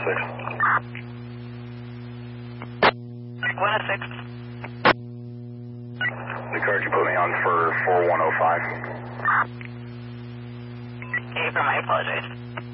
106. The card you put me on for 4105. Okay, I apologize.